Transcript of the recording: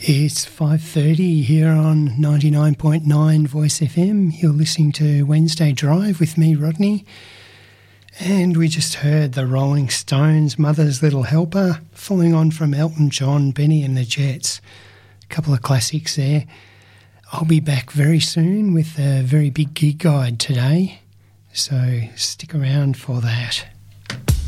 It's 5:30 here on 99.9 Voice FM. You're listening to Wednesday Drive with me, Rodney. And we just heard the Rolling Stones' Mother's Little Helper, following on from Elton John, Benny and the Jets. A couple of classics there. I'll be back very soon with a very big gig guide today, so stick around for that.